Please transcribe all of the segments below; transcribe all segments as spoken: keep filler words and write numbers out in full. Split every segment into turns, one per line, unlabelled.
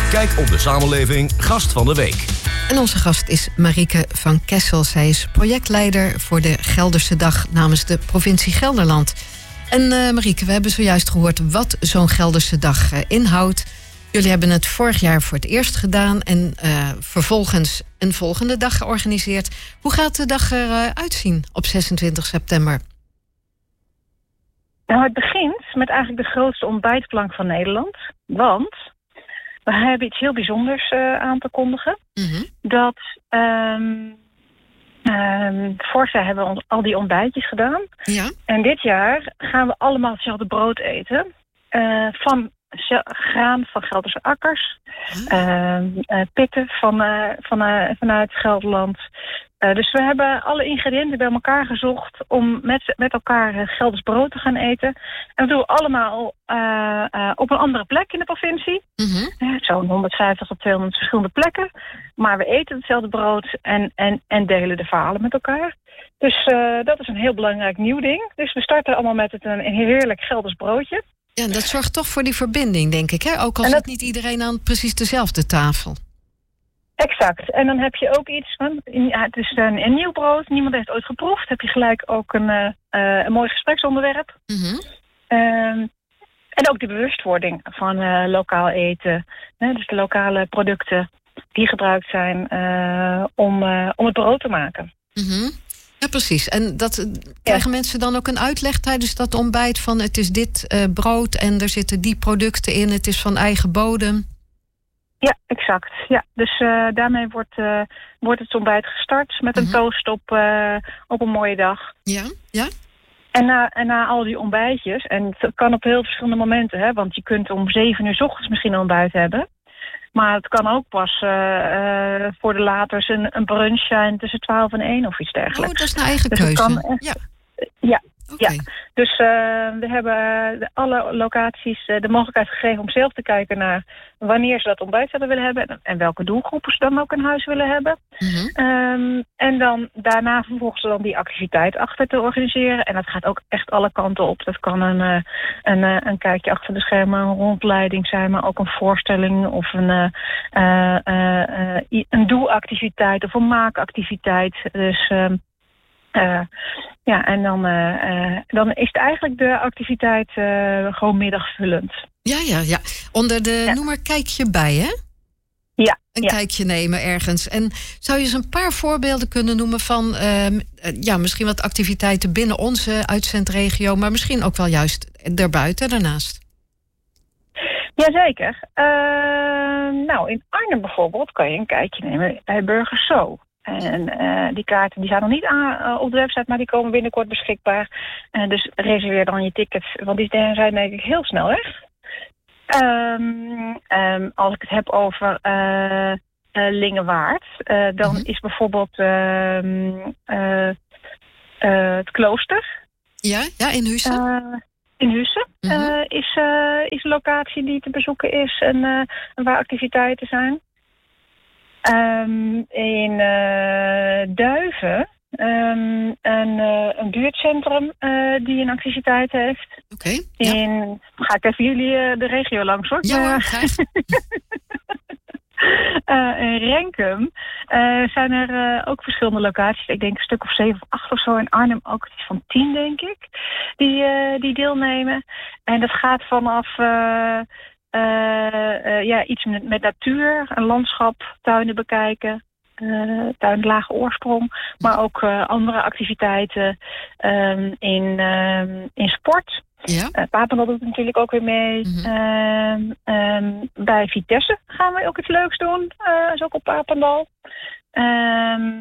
Kijk op de samenleving Gast van de Week.
En onze gast is Marieke van Kessel. Zij is projectleider voor de Gelderse Dag namens de provincie Gelderland. En uh, Marieke, we hebben zojuist gehoord wat zo'n Gelderse Dag uh, inhoudt. Jullie hebben het vorig jaar voor het eerst gedaan en uh, vervolgens een volgende dag georganiseerd. Hoe gaat de dag eruit uh, zien op zesentwintig september?
Nou, het begint met eigenlijk de grootste ontbijtplank van Nederland. Want we hebben iets heel bijzonders uh, aan te kondigen. Mm-hmm. Dat um, um, vorig jaar hebben we al die ontbijtjes gedaan. Ja. En dit jaar gaan we allemaal hetzelfde brood eten. Uh, van graan van Gelderse akkers. Uh, uh, pitten van, uh, van, uh, vanuit Gelderland. Uh, dus we hebben alle ingrediënten bij elkaar gezocht om met, met elkaar uh, Gelders brood te gaan eten. En dat doen we allemaal uh, uh, op een andere plek in de provincie. Mm-hmm. Uh, Zo'n honderdvijftig tot tweehonderd verschillende plekken. Maar we eten hetzelfde brood en, en, en delen de verhalen met elkaar. Dus uh, dat is een heel belangrijk nieuw ding. Dus we starten allemaal met het, een heerlijk Gelders broodje.
Ja, dat zorgt toch voor die verbinding, denk ik, hè? Ook al zit niet iedereen aan precies dezelfde tafel.
Exact. En dan heb je ook iets van, ja, het is een, een nieuw brood, niemand heeft ooit geproefd. Heb je gelijk ook een, uh, een mooi gespreksonderwerp. Mm-hmm. Um, en ook de bewustwording van uh, lokaal eten. Hè, dus de lokale producten die gebruikt zijn uh, om, uh, om het brood te maken.
Mm-hmm. Ja, precies. En dat ja. Krijgen mensen dan ook een uitleg tijdens dat ontbijt van het is dit uh, brood en er zitten die producten in, het is van eigen bodem?
Ja, exact. Ja, dus uh, daarmee wordt, uh, wordt het ontbijt gestart met een mm-hmm. toast op, uh, op een mooie dag.
Ja, ja.
En na, en na al die ontbijtjes, en het kan op heel verschillende momenten, hè, want je kunt om zeven uur 's ochtends misschien een ontbijt hebben. Maar het kan ook pas uh, uh, voor de laters een, een brunch zijn tussen twaalf en één of iets dergelijks.
Oh, dat is een eigen
dus
keuze.
Kan echt,
ja.
Ja,
okay.
ja. Dus uh, we hebben alle locaties uh, de mogelijkheid gegeven om zelf te kijken naar wanneer ze dat ontbijt zouden willen hebben en, en welke doelgroepen ze dan ook in huis willen hebben. Mm-hmm. Um, en dan daarna vervolgens dan die activiteit achter te organiseren. En dat gaat ook echt alle kanten op. Dat kan een, uh, een, uh, een kijkje achter de schermen, een rondleiding zijn, maar ook een voorstelling of een, uh, uh, uh, uh, een doelactiviteit of een maakactiviteit. Dus um, Uh, ja, en dan, uh, uh, dan is het eigenlijk de activiteit uh, gewoon middagvullend.
Ja, ja, ja. Onder de ja. noemer kijk je bij, hè?
Ja.
Een
ja.
kijkje nemen ergens. En zou je eens een paar voorbeelden kunnen noemen van uh, ja, misschien wat activiteiten binnen onze uitzendregio, maar misschien ook wel juist daarbuiten daarnaast?
Jazeker. Uh, nou, in Arnhem bijvoorbeeld kan je een kijkje nemen bij Burgers Zo. En uh, die kaarten die zijn nog niet aan, uh, op de website, maar die komen binnenkort beschikbaar. Uh, dus reserveer dan je tickets, want die zijn denk ik heel snel weg. Um, um, als ik het heb over uh, uh, Lingewaard, uh, dan mm-hmm. is bijvoorbeeld uh, uh, uh, het klooster.
Ja, ja, in Huissen.
Uh, in Huissen mm-hmm. uh, is, uh, is een locatie die te bezoeken is en uh, waar activiteiten zijn. Um, in uh, Duiven, um, een, uh, een buurtcentrum uh, die een activiteit heeft.
Oké. Okay, ja.
In, ga ik even jullie uh, de regio langs hoor.
Ja, hoor, graag.
uh, in Renkum uh, zijn er uh, ook verschillende locaties. Ik denk een stuk of zeven of acht of zo. In Arnhem ook iets van tien, denk ik, die, uh, die deelnemen. En dat gaat vanaf Uh, Uh, uh, ja, iets met, met natuur, een landschap, tuinen bekijken, uh, tuin lage oorsprong, maar ook uh, andere activiteiten um, in, um, in sport. Ja. Uh, Papendal doet natuurlijk ook weer mee. Mm-hmm. Uh, um, bij Vitesse gaan we ook iets leuks doen, uh, is ook op Papendal. Um,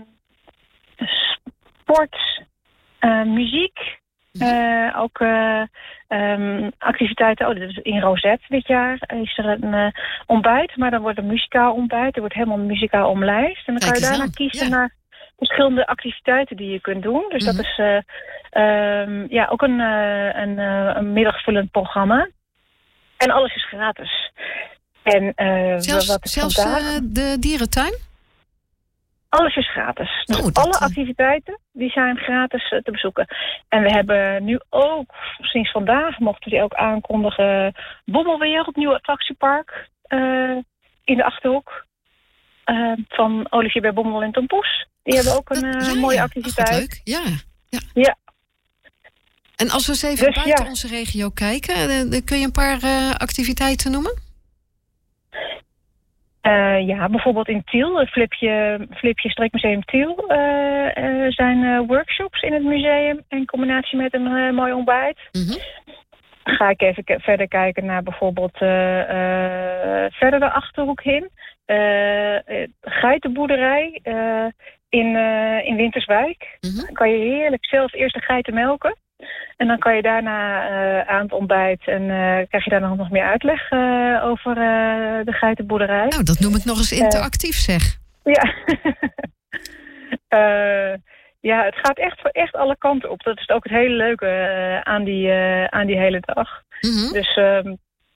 sport, uh, muziek. Uh, ook uh, um, activiteiten, oh, dit is in Rosette dit jaar is er een uh, ontbijt, maar dan wordt een muzikaal ontbijt. Er wordt helemaal muzikaal omlijst. En dan kan je daarna kiezen ja. naar verschillende activiteiten die je kunt doen. Dus mm-hmm. dat is uh, um, ja, ook een, uh, een, uh, een middagvullend programma. En alles is gratis. En, uh,
zelfs
wat is
zelfs
vandaag?
Uh, de dierentuin?
Alles is gratis. Dus
oh, dat,
alle activiteiten die zijn gratis uh, te bezoeken. En we hebben nu ook, sinds vandaag mochten we die ook aankondigen, Bommelwereld, nieuw attractiepark. Uh, in de Achterhoek uh, van Olivier bij Bommel en Tom Poes. Die hebben ook een uh, ja, mooie
ja.
activiteit.
Ach, leuk, ja. ja.
ja.
En als we eens even
dus,
buiten
ja.
onze regio kijken, dan kun je een paar uh, activiteiten noemen?
Uh, ja, bijvoorbeeld in Tiel, Flipje, Flipje Streekmuseum Tiel, uh, uh, zijn uh, workshops in het museum in combinatie met een uh, mooi ontbijt.
Mm-hmm.
Ga ik even k- verder kijken naar bijvoorbeeld uh, uh, verder de Achterhoek in. Uh, uh, geitenboerderij uh, in, uh, in Winterswijk.
Mm-hmm.
Dan kan je heerlijk zelf eerst de geiten melken. En dan kan je daarna uh, aan het ontbijt en uh, krijg je daar nog, nog meer uitleg uh, over uh, de geitenboerderij.
Nou, dat noem ik nog eens interactief, zeg.
Uh, ja. uh, ja, het gaat echt, echt alle kanten op. Dat is ook het hele leuke uh, aan, die, uh, aan die hele dag.
Mm-hmm.
Dus uh,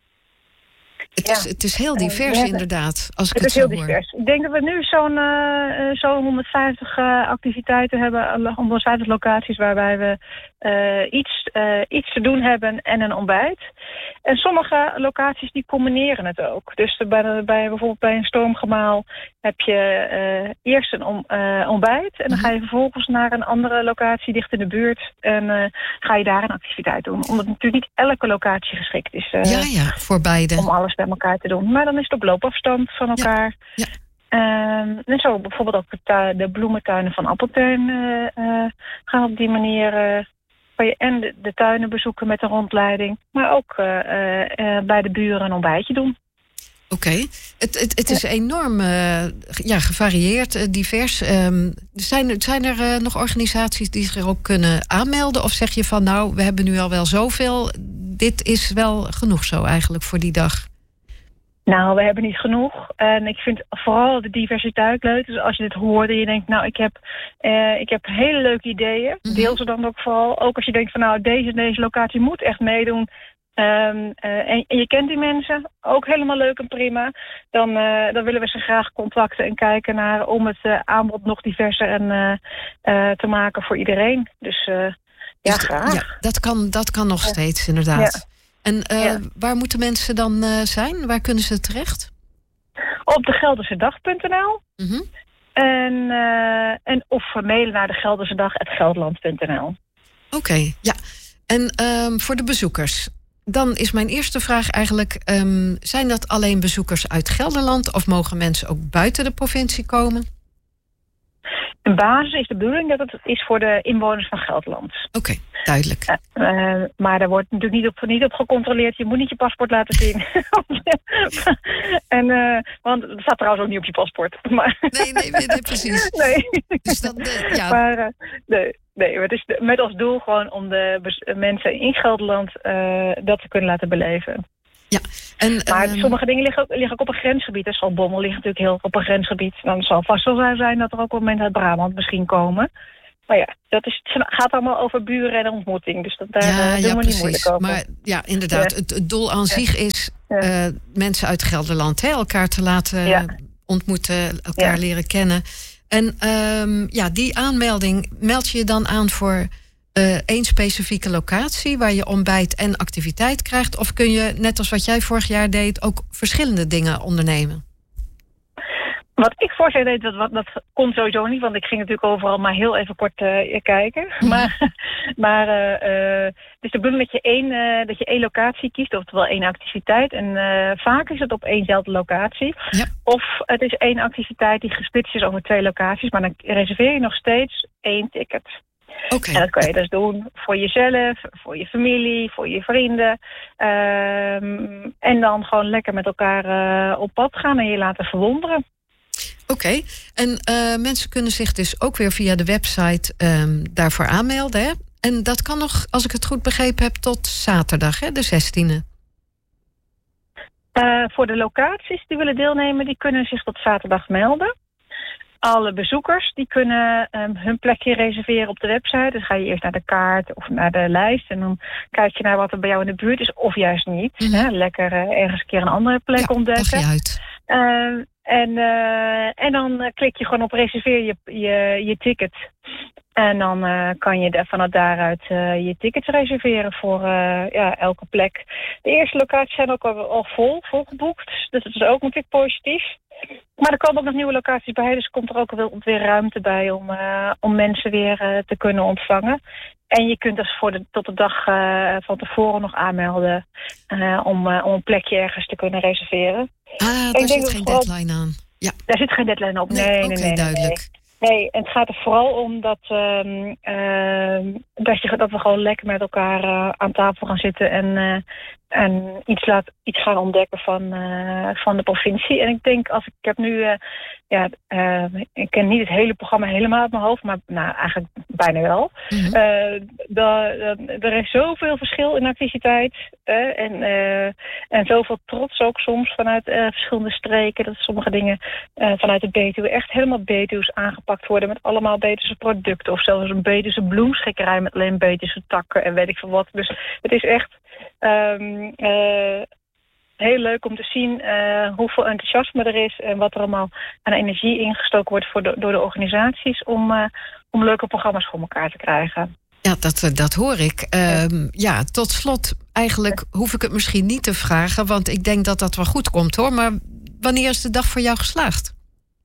het,
ja.
is, het is heel divers, uh, inderdaad, als ik
het,
het,
het
zo
is heel
hoor.
divers. Ik denk dat we nu zo'n, uh, zo'n honderdvijftig uh, activiteiten hebben, honderdvijftig locaties waarbij we uh, iets, uh, iets te doen hebben en een ontbijt. En sommige locaties die combineren het ook. Dus bij, de, bij bijvoorbeeld bij een stormgemaal heb je uh, eerst een om, uh, ontbijt en dan ga je vervolgens naar een andere locatie dicht in de buurt en uh, ga je daar een activiteit doen. Omdat natuurlijk niet elke locatie geschikt is uh,
ja, ja, voor beide.
om alles bij elkaar te doen. Maar dan is het op loopafstand van elkaar.
Ja. Ja.
Um, en zo bijvoorbeeld ook de, tu- de bloementuinen van Appeltuin uh, uh, gaan op die manier uh, kan je en de, de tuinen bezoeken met een rondleiding, maar ook uh, uh, bij de buren een ontbijtje doen.
Oké, okay. het, het, het is ja. enorm uh, ja, gevarieerd, uh, divers. Um, zijn, zijn er uh, nog organisaties die zich er ook kunnen aanmelden? Of zeg je van nou, we hebben nu al wel zoveel, dit is wel genoeg zo eigenlijk voor die dag?
Nou, we hebben niet genoeg. En ik vind vooral de diversiteit leuk. Dus als je dit hoort en je denkt, nou, ik heb, uh, ik heb hele leuke ideeën. Mm-hmm. Deel ze dan ook vooral. Ook als je denkt van nou, deze, deze locatie moet echt meedoen. Um, uh, en, en je kent die mensen, ook helemaal leuk en prima. Dan, uh, dan willen we ze graag contacten en kijken naar om het uh, aanbod nog diverser en, uh, uh, te maken voor iedereen. Dus uh, ja,
dus
graag.
Ja, dat kan, dat kan nog ja. steeds, inderdaad. Ja. En uh, ja. waar moeten mensen dan uh, zijn? Waar kunnen ze terecht?
Op de geldersedag punt n l.
Mm-hmm.
En, uh, en of mailen naar de geldersedag at gelderland punt n l.
Oké, okay, ja. En um, voor de bezoekers, dan is mijn eerste vraag eigenlijk, um, zijn dat alleen bezoekers uit Gelderland of mogen mensen ook buiten de provincie komen?
In basis is de bedoeling dat het is voor de inwoners van Gelderland.
Oké, okay, duidelijk.
Uh, uh, maar daar wordt natuurlijk niet op, niet op gecontroleerd. Je moet niet je paspoort laten zien. en, uh, want het staat trouwens ook niet op je paspoort. Maar
nee, nee, nee, nee, precies.
Nee.
Dus dan, uh, ja.
Maar uh, nee, nee, het is met als doel gewoon om de bes- mensen in Gelderland uh, dat te kunnen laten beleven.
Ja, en,
maar
um,
sommige dingen liggen ook, liggen ook op een grensgebied. Dus Bommel ligt natuurlijk heel op een grensgebied. Dan zal vast wel zijn dat er ook wel mensen uit Brabant misschien komen. Maar ja, dat is, het gaat allemaal over buren en ontmoeting. Dus dat, daar
ja,
doen
ja,
we niet moeilijk over.
Maar ja, inderdaad, ja. Het, het doel aan ja. zich is uh, ja. mensen uit Gelderland hè, elkaar te laten ja. ontmoeten, elkaar ja. leren kennen. En um, ja, die aanmelding meld je dan aan voor Uh, één specifieke locatie waar je ontbijt en activiteit krijgt? Of kun je, net als wat jij vorig jaar deed, ook verschillende dingen ondernemen?
Wat ik vorig jaar deed, dat, dat, dat kon sowieso niet, want ik ging natuurlijk overal maar heel even kort uh, kijken. Mm-hmm. Maar, maar uh, uh, dus de bedoeling dat je één, uh, dat je één locatie kiest, oftewel één activiteit. En uh, vaak is het op éénzelfde locatie.
Ja.
Of het is één activiteit die gesplitst is over twee locaties, maar dan reserveer je nog steeds één ticket.
Okay.
En dat kan je dus doen voor jezelf, voor je familie, voor je vrienden. Um, en dan gewoon lekker met elkaar uh, op pad gaan en je laten verwonderen.
Oké, okay. en uh, mensen kunnen zich dus ook weer via de website um, daarvoor aanmelden. Hè? En dat kan nog, als ik het goed begrepen heb, tot zaterdag, hè, de zestiende.
Uh, voor de locaties die willen deelnemen, die kunnen zich tot zaterdag melden. Alle bezoekers die kunnen um, hun plekje reserveren op de website. Dan ga je eerst naar de kaart of naar de lijst. En dan kijk je naar wat er bij jou in de buurt is. Of juist niet. Mm-hmm. Hè? Lekker uh, ergens een keer een andere plek
ja,
ontdekken.
Dag je uit.
Uh, en, uh, en dan uh, klik je gewoon op reserveer je, je, je ticket. En dan uh, kan je de, vanuit daaruit uh, je tickets reserveren voor uh, ja, elke plek. De eerste locaties zijn ook al, al vol, volgeboekt. Dus dat is ook natuurlijk positief. Maar er komen ook nog nieuwe locaties bij. Dus komt er ook weer, weer ruimte bij om, uh, om mensen weer uh, te kunnen ontvangen. En je kunt dus voor de, tot de dag uh, van tevoren nog aanmelden uh, om, uh, om een plekje ergens te kunnen reserveren.
Ah, daar zit geen vooral... deadline aan. Ja.
Daar zit geen deadline op. Nee, nee,
okay,
nee, nee,
duidelijk.
Nee. Nee, en het gaat er vooral om dat, uh, uh, dat, je, dat we gewoon lekker met elkaar uh, aan tafel gaan zitten en, uh, en iets, laat, iets gaan ontdekken van, uh, van de provincie. En ik denk, als ik, ik heb nu, uh, ja, uh, ik ken niet het hele programma helemaal uit mijn hoofd, maar nou, eigenlijk bijna wel. Mm-hmm. Uh, da, da, er is zoveel verschil in activiteit uh, en, uh, en zoveel trots ook soms vanuit uh, verschillende streken. Dat sommige dingen uh, vanuit de Betuwe echt helemaal Betuws aangepakt worden met allemaal Betuwse producten. Of zelfs een Betuwse bloemschikkerij met alleen Betuwse takken en weet ik veel wat. Dus het is echt um, uh, heel leuk om te zien uh, hoeveel enthousiasme er is en wat er allemaal aan energie ingestoken wordt voor de, door de organisaties om, uh, om leuke programma's voor elkaar te krijgen.
Ja, dat, dat hoor ik. Um, ja, tot slot, eigenlijk hoef ik het misschien niet te vragen, want ik denk dat dat wel goed komt hoor. Maar wanneer is de dag voor jou geslaagd?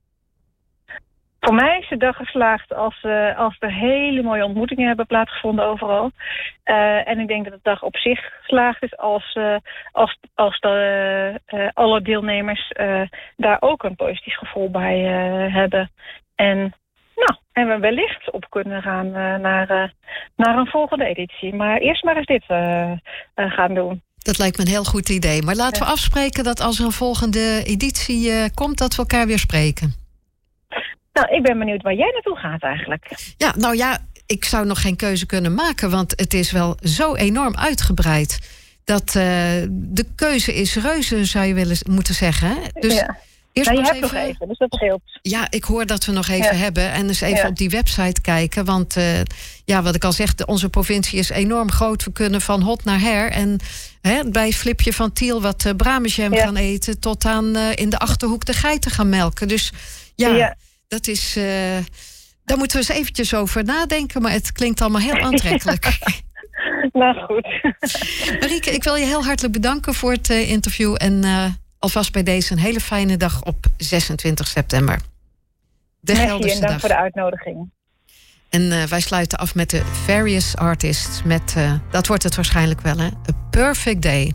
Voor mij is de dag geslaagd als, uh, als er hele mooie ontmoetingen hebben plaatsgevonden overal. Uh, en ik denk dat de dag op zich geslaagd is als, uh, als, als de, uh, alle deelnemers uh, daar ook een positief gevoel bij uh, hebben. En, nou, en we wellicht op kunnen gaan uh, naar, uh, naar een volgende editie. Maar eerst maar eens dit uh, uh, gaan doen.
Dat lijkt me een heel goed idee. Maar laten we afspreken dat als er een volgende editie uh, komt, dat we elkaar weer spreken.
Nou, ik ben benieuwd waar jij naartoe gaat eigenlijk.
Ja, nou ja, ik zou nog geen keuze kunnen maken, want het is wel zo enorm uitgebreid dat uh, de keuze is reuze, zou je willen moeten zeggen. Hè? Dus
ja. Eerst nou, je hebt even... nog even, dus dat scheelt.
Ja, ik hoor dat we nog even
ja.
hebben. En dus even ja. op die website kijken. Want uh, ja, wat ik al zeg, onze provincie is enorm groot. We kunnen van hot naar her. En hè, bij Flipje van Tiel wat uh, Bramejam ja. gaan eten, tot aan uh, in de Achterhoek de geiten gaan melken. Dus ja... ja. Dat is, uh, daar moeten we eens eventjes over nadenken, maar het klinkt allemaal heel aantrekkelijk.
Nou goed.
Marieke, ik wil je heel hartelijk bedanken voor het uh, interview en uh, alvast bij deze een hele fijne dag op zesentwintig september. De
Merci,
Gelderse
en dank
dag.
voor de uitnodiging.
En uh, wij sluiten af met de Various Artists met, uh, dat wordt het waarschijnlijk wel, hè? A Perfect Day.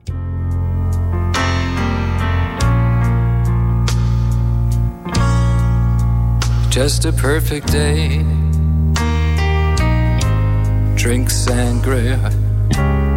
Just a perfect day. Drink sangria